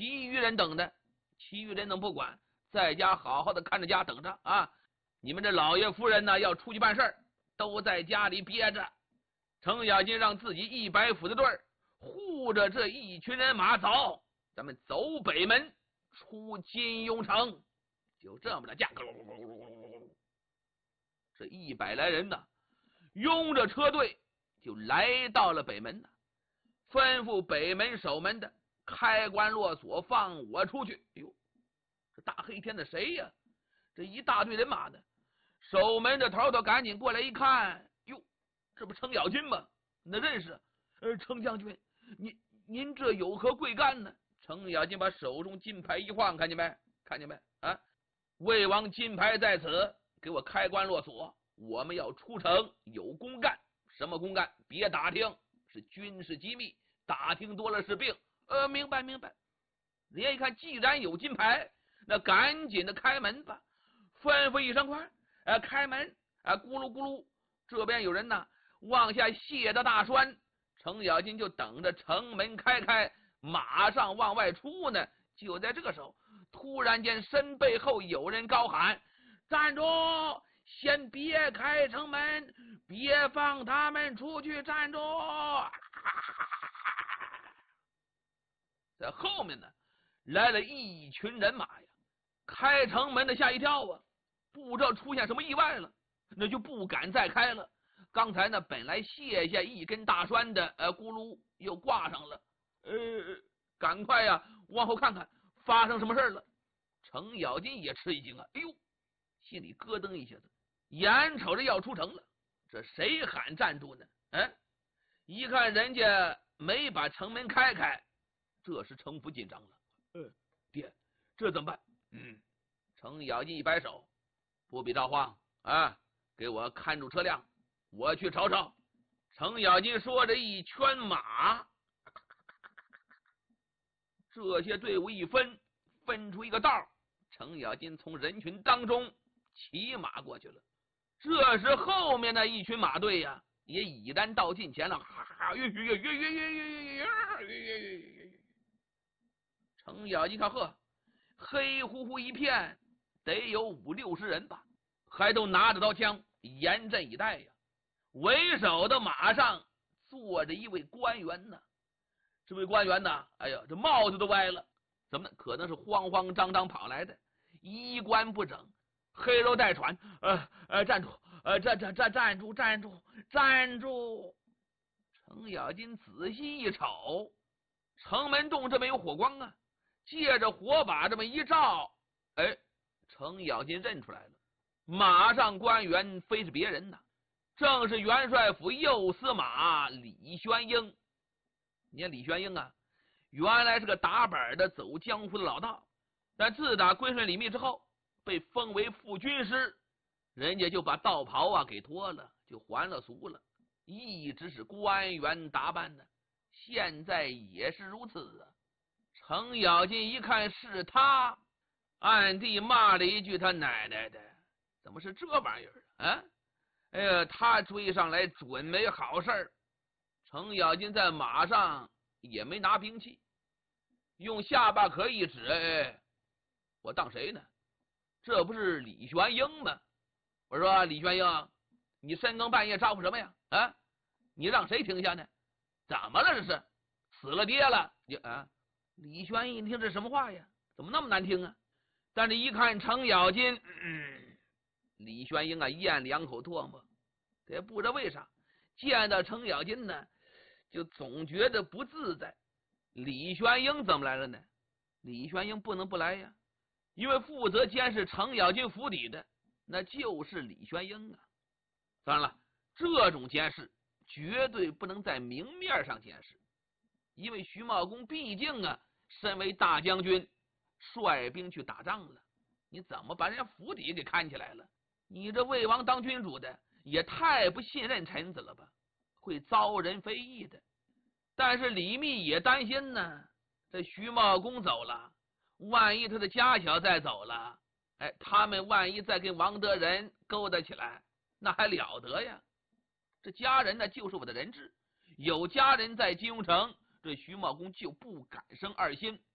其余人等的，其余人能不管，在家好好的看着家等着啊！你们这老爷夫人呢，要出去办事儿，都在家里憋着。程咬金让自己100府的队护着这一群人马走，咱们走北门，出金庸城。就这么的架，这100来人呢，拥着车队就来到了北门呢，吩咐北门守门的开关落锁，放我出去。哟，这大黑天的谁呀？这一大队人马呢，守门的头头赶紧过来一看，哟，这不程咬金吗？那认识。程将军，您这有何贵干呢？程咬金把手中金牌一晃，看见没？看见没？啊，魏王金牌在此，给我开关落锁，我们要出城，有公干。什么公干？别打听，是军事机密，打听多了是病。明白明白。人家一看，既然有金牌，那赶紧的开门吧。吩咐一声快，开门！咕噜咕噜，这边有人呢，往下卸的大栓。程咬金就等着城门开，马上往外出呢。就在这个时候，突然间身背后有人高喊：“站住！先别开城门，别放他们出去！站住！”在后面呢，来了一群人马呀。开城门的吓一跳啊，不知道出现什么意外了，那就不敢再开了。刚才呢，本来卸下一根大栓的，咕噜又挂上了。赶快呀，往后看看发生什么事了。程咬金也吃一惊啊，哎呦，心里咯噔一下子，眼瞅着要出城了，这谁喊站住呢？一看人家没把城门开，这是程福紧张了。爹，这怎么办？程咬金一摆手，不必着慌啊，给我看住车辆，我去瞅瞅。程咬金说着一圈马，这些队伍一分出一个道，程咬金从人群当中骑马过去了。这时后面的一群马队呀，也已然到近前了。程咬金看，呵，黑乎乎一片，得有50、60人吧，还都拿着刀枪，严阵以待呀。为首的马上坐着一位官员呢。这位官员呢，哎呀，这帽子都歪了，怎么可能是慌慌张张跑来的？衣冠不整，黑肉带喘。站住！站住！程咬金仔细一瞅，城门洞这边有火光啊，借着火把这么一照，程咬金认出来了，马上官员非是别人呐，正是元帅府右司马李玄英。你看李玄英啊，原来是个打板的走江湖的老道，但自打归顺李密之后，被封为副军师，人家就把道袍啊给脱了，就还了俗了，一直是官员打扮呢。现在也是如此啊。程咬金一看是他，暗地骂了一句：“他奶奶的，怎么是这玩意儿啊？”他追上来准没好事。程咬金在马上也没拿兵器，用下巴壳一指：“我当谁呢？这不是李玄英吗？”我说：“李玄英，你深更半夜招呼什么呀？你让谁停下呢？怎么了？这是死了爹了？李玄英一听这什么话呀？怎么那么难听啊？但是一看程咬金，李玄英啊咽2口唾沫，也不知道为啥见到程咬金呢，就总觉得不自在。李玄英怎么来了呢？李玄英不能不来呀，因为负责监视程咬金府邸的那就是李玄英啊。当然了，这种监视绝对不能在明面上监视，因为徐茂公毕竟啊身为大将军，率兵去打仗了，你怎么把人家府邸给看起来了？你这魏王当君主的也太不信任臣子了吧，会遭人非议的。但是李密也担心呢，这徐茂公走了，万一他的家小再走了，他们万一再跟王德仁勾搭起来，那还了得呀？这家人呢就是我的人质，有家人在金庸城，这徐茂公就不敢生二心。